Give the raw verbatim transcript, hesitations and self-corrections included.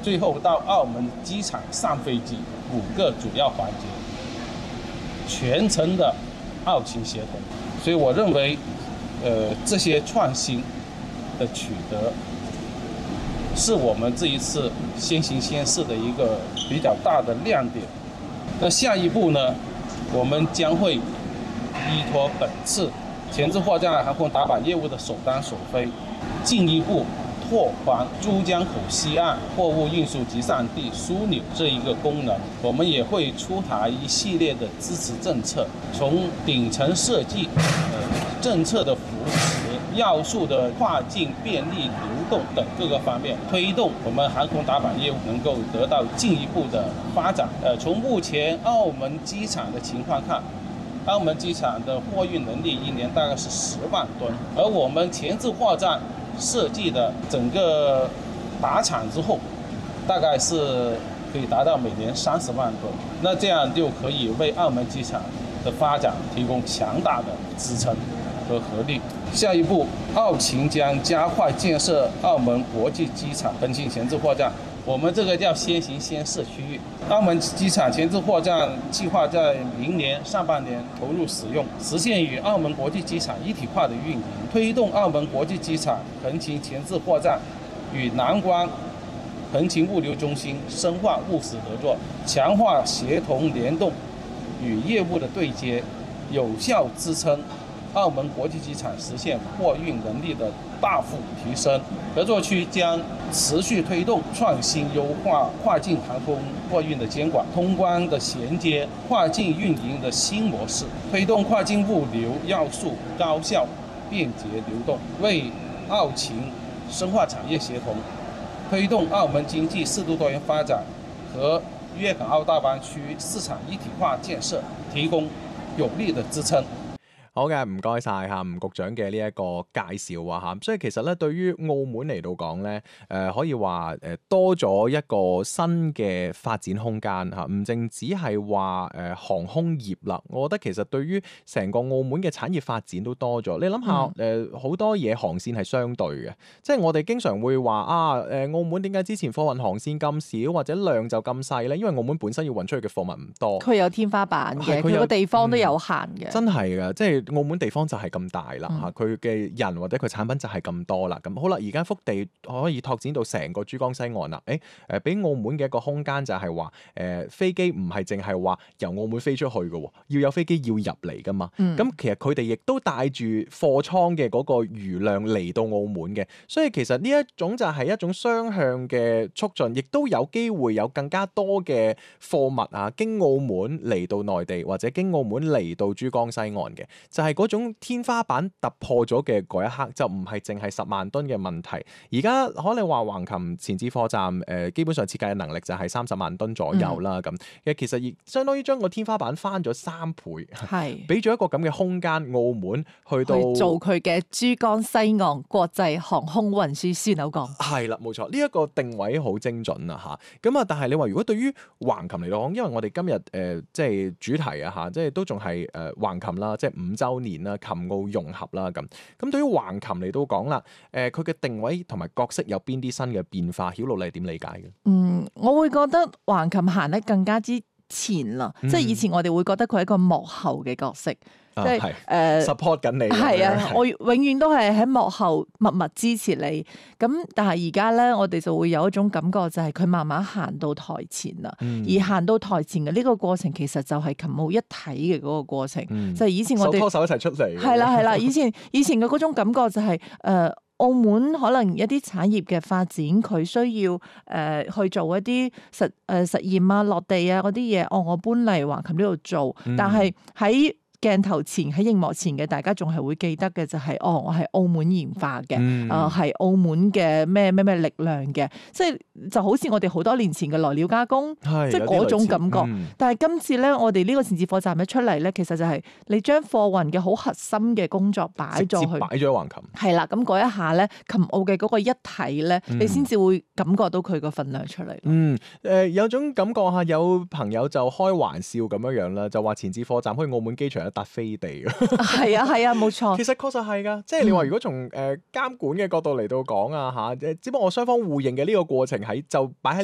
最后到澳门机场上飞机，五个主要环节，全程的澳勤协同。所以我认为，呃，这些创新的取得，是我们这一次先行先试的一个比较大的亮点。那下一步呢，我们将会依托本次前置货站航空打板业务的首单首飞，进一步拓宽珠江口西岸货物运输集散地枢纽这一个功能。我们也会出台一系列的支持政策，从顶层设计、呃、政策的扶持、要素的跨境便利流动等各个方面，推动我们航空打板业务能够得到进一步的发展。呃，从目前澳门机场的情况看，澳门机场的货运能力一年大概是十万吨，而我们前置货站设计的整个打产之后，大概是可以达到每年三十万吨，那这样就可以为澳门机场的发展提供强大的支撑和合力。下一步，澳勤将加快建设澳门国际机场横琴前置货站，我们这个叫先行先试区域。澳门机场前置货站计划在明年上半年投入使用，实现与澳门国际机场一体化的运营，推动澳门国际机场横琴前置货站与南关横琴物流中心深化务实合作，强化协同联动与业务的对接，有效支撑澳门国际机场实现货运能力的大幅提升。合作区将持续推动创新优化跨境航空货运的监管、通关的衔接、跨境运营的新模式，推动跨境物流要素高效便捷流动，为澳勤深化产业协同，推动澳门经济适度多元发展和粤港澳大湾区市場一體化建設提供有力的支撐。 好嘅，唔該晒嚇吳局長嘅呢一個介紹啊嚇，所以其實咧對於澳門嚟到講咧，誒、呃、可以話誒多咗一個新嘅發展空間嚇，唔淨只係話誒航空業啦，我覺得其實對於成個澳門嘅產業發展都多咗。你諗下誒好多嘢航線係相對嘅，即係我哋經常會話啊誒、呃、澳門點解之前貨運航線咁少或者量就咁細咧？因為澳門本身要運出去嘅貨物唔多， 佢有天花板嘅，佢個地方都有限嘅、嗯。 真係㗎，即係澳門地方就係咁大啦嚇，佢嘅、嗯、人或者佢產品就係咁多啦。咁好啦，而家幅地可以拓展到成個珠江西岸啦。誒誒，俾澳門嘅一個空間就係話誒飛機唔係淨係話由澳門飛出去嘅，要有飛機要入嚟㗎嘛。咁、嗯、其實佢哋亦都帶住貨倉嘅嗰個餘量嚟到澳門嘅，所以其實呢一種就係一種雙向嘅促進，亦都有機會有更加多嘅貨物啊經澳門嚟到內地或者經澳門嚟到珠江西岸嘅，就係、是、嗰種天花板突破咗嘅嗰一刻，就唔係淨係十萬噸嘅問題。而家可能話橫琴前置貨站誒、呃，基本上設計嘅能力就係三十萬噸左右啦。咁、嗯、其實亦相當於將個天花板翻咗三倍，係俾咗一個咁嘅空間，澳門去到去做佢嘅珠江西岸國際航空運輸樞紐港。 係啦，冇錯，呢、這、一個定位好精準啊嚇。咁啊，但係你話如果對於橫琴嚟講，因為我哋今日誒、呃、即係主題啊嚇，即係都仲係誒橫琴啦，即係五週年啦，琴澳融合啦咁。咁對於橫琴嚟到講啦，誒佢嘅定位同埋角色有邊啲新嘅變化？曉露你係點理解嘅？ 嗯，我會覺得橫琴行得更加之前啦，嗯、即係以前我哋會覺得佢係一個幕後嘅角色。即係誒、呃、 support 緊你， 係啊！我永遠都係喺幕後默默支持你。咁但係而家咧，我哋就會有一種感覺，就係佢慢慢行到台前啦。嗯、而行到台前嘅呢個過程，其實就係琴澳一體嘅嗰個過程。嗯、就係以前我哋手拖手一齊出嚟。 係啦係啦，以前以前嘅嗰種感覺就係、是、誒、呃、澳門可能一啲產業嘅發展，佢需要誒、呃、去做一啲實誒、呃、實驗啊、落地啊嗰啲嘢。哦，我搬嚟橫琴呢度做，嗯、但係喺鏡頭前喺熒幕前嘅大家仲係會記得嘅就係、是、哦，我係澳門研發嘅，誒係、嗯、澳門嘅咩咩咩力量嘅，即係就好似我哋好多年前嘅來料加工，即係嗰種感覺。嗯、但係今次咧，我哋呢個前置貨站一出嚟咧，其實就係你將貨運嘅好核心嘅工作擺咗去， 擺咗喺橫琴。 係啦，咁嗰一下咧，琴澳嘅嗰個一體咧，嗯、你先至會感覺到佢個份量出嚟。 嗯，誒、呃、有種感覺嚇，有朋友就開玩笑咁樣樣啦，就話前置貨站好似澳門機場搭飛地嘅， 係啊係啊，冇錯。 其實確實係㗎，即係你話如果從誒監管嘅角度嚟到講啊嚇，只不過我雙方互認嘅呢個過程喺就擺喺